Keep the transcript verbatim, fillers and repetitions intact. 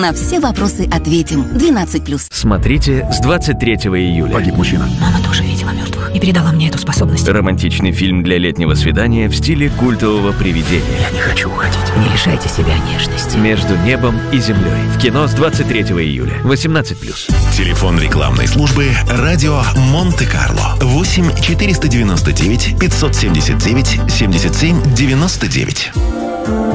На все вопросы ответим. двенадцать плюс. Смотрите с двадцать третьего июля. Погиб мужчина. Мама тоже видела мертвых и передала мне эту способность. Романтичный фильм для летнего свидания в стиле культового привидения. Я не хочу уходить. Не лишайте себя нежности. «Между небом и землей». В кино с двадцать третьего июля. восемнадцать плюс. Телефон рекламной службы «Радио Монте-Карло». восемь четыреста девяносто девять пятьсот семьдесят девять семьдесят семь девяносто девять.